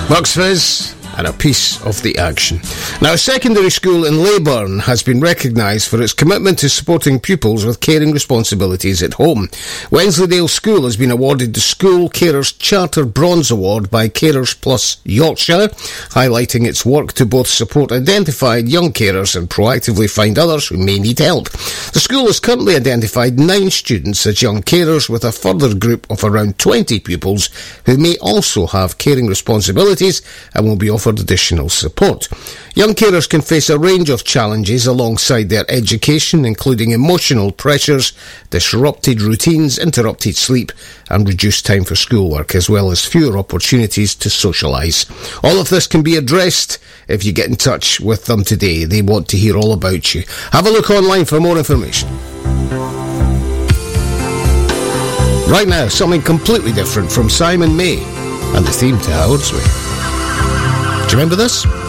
Bucks Fizz and a piece of the action. Now, a secondary school in Leyburn has been recognised for its commitment to supporting pupils with caring responsibilities at home. Wensleydale School has been awarded the School Carers Charter Bronze Award by Carers Plus Yorkshire, highlighting its work to both support identified young carers and proactively find others who may need help. The school has currently identified 9 students as young carers, with a further group of around 20 pupils who may also have caring responsibilities and will be offered additional support. Young carers can face a range of challenges alongside their education, including emotional pressures, disrupted routines, interrupted sleep, and reduced time for schoolwork, as well as fewer opportunities to socialise. All of this can be addressed if you get in touch with them today. They want to hear all about you. Have a look online for more information. Right now, something completely different from Simon May and the theme to Howard's Way. Do you remember this?